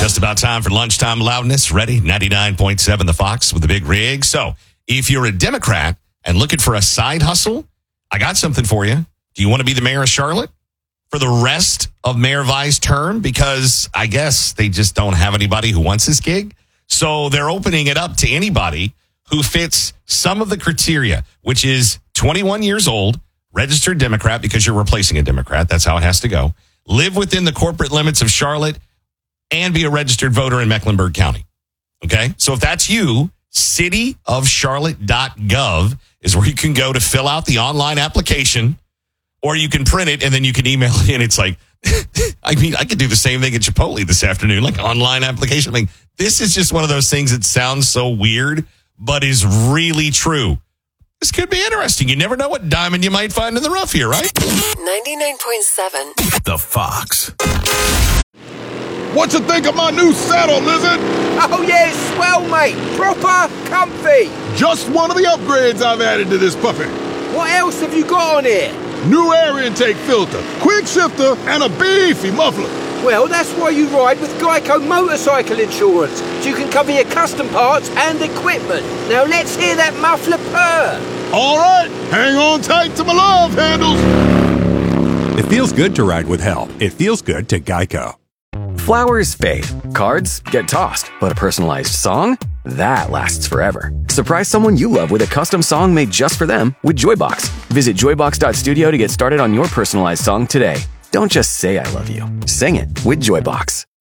Just about time for lunchtime loudness. Ready? 99.7 The Fox with the big rig. So if you're a Democrat and looking for a side hustle, I got something for you. Do you want to be the mayor of Charlotte for the rest of Mayor Vi's term? Because I guess they just don't have anybody who wants this gig. So they're opening it up to anybody who fits some of the criteria, which is 21 years old, registered Democrat because you're replacing a Democrat. That's how it has to go. Live within the corporate limits of Charlotte and be a registered voter in Mecklenburg County. Okay? So if that's you, cityofcharlotte.gov is where you can go to fill out the online application, or you can print it and then you can email it in. It's like, I mean, I could do the same thing at Chipotle this afternoon, like online application. I mean, this is just one of those things that sounds so weird, but is really true. This could be interesting. You never know what diamond you might find in the rough here, right? 99.7 The Fox. What you think of my new saddle, Lizard? Oh yeah, it's swell, mate. Proper comfy. Just one of the upgrades I've added to this puppy. What else have you got on here? New air intake filter, quick shifter, and a beefy muffler. Well, that's why you ride with Geico Motorcycle Insurance, so you can cover your custom parts and equipment. Now let's hear that muffler purr. All right, hang on tight to my love handles. It feels good to ride with help. It feels good to Geico. Flowers fade, cards get tossed, but a personalized song? That lasts forever. Surprise someone you love with a custom song made just for them with Joybox. Visit joybox.studio to get started on your personalized song today. Don't just say I love you. Sing it with Joybox.